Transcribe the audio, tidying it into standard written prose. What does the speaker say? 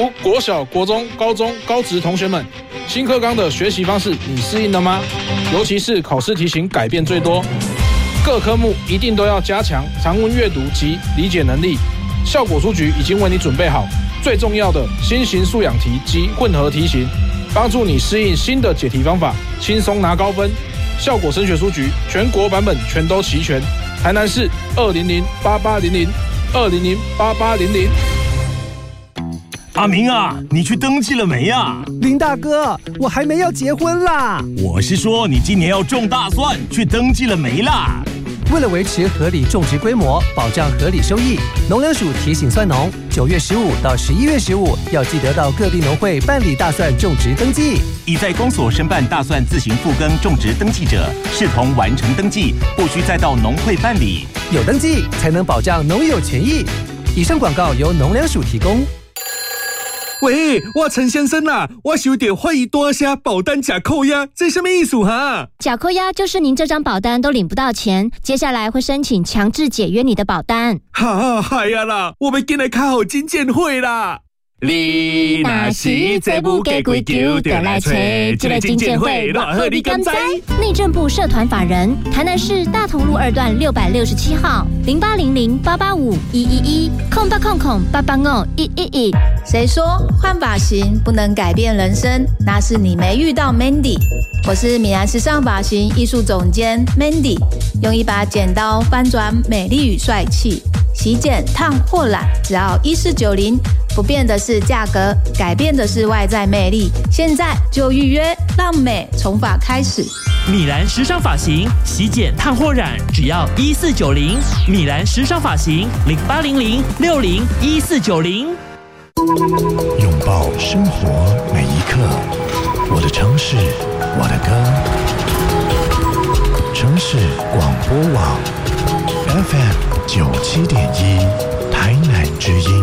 读国小、国中、高中、高职同学们，新课纲的学习方式你适应了吗？尤其是考试题型改变最多，各科目一定都要加强长文阅读及理解能力。效果书局已经为你准备好最重要的新型素养题及混合题型，帮助你适应新的解题方法，轻松拿高分。效果升学书局全国版本全都齐全，台南市2008800，2008800。 阿明啊，你去登记了没啊？ 林大哥，我还没要结婚啦。 我是说，你今年要种大蒜，去登记了没啦？ 为了维持合理种植规模，保障合理收益，农粮署提醒蒜农，9月15到11月15要记得到各地农会办理大蒜种植登记。 已在公所申办大蒜自行复耕种植登记者，视同完成登记，不需再到农会办理。 有登记才能保障农友权益。以上广告由农粮署提供。 喂，我陈先生啦，我有点怀疑多下保单假扣押，这什么意思哈？ 假扣押就是您这张保单都领不到钱，接下来会申请强制解约你的保单。 哈，嗨呀啦，我们今来开好金鉴会啦。 你若是做不过规矩，就来找这个金鉴会，偌好你敢知？内政部社团法人，台南市大同路2段667号，0800-885-111，0800-885-111。 谁说换发型不能改变人生？那是你没遇到 Mandy。我是米兰时尚发型艺术总监 Mandy， 用一把剪刀翻转美丽与帅气，洗剪烫或染，只要1490。不变的是价格，改变的是外在魅力。现在就预约，让美从发开始。 米兰时尚发型，洗剪烫或染，只要1490。米兰时尚发型0800601490。 拥抱生活每一刻，我的城市，我的歌。城市广播网 FM97.1，台南之音。